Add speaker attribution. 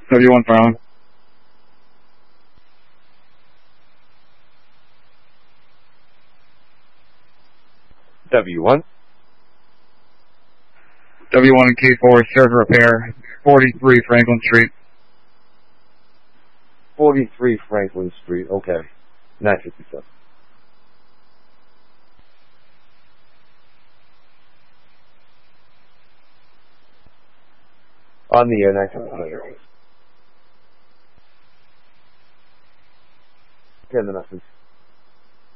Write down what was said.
Speaker 1: W1 Farland.
Speaker 2: W1.
Speaker 1: W1 and K4, server repair, 43 Franklin Street.
Speaker 2: 43 Franklin Street, okay. 957. On the air, 957. Get the message.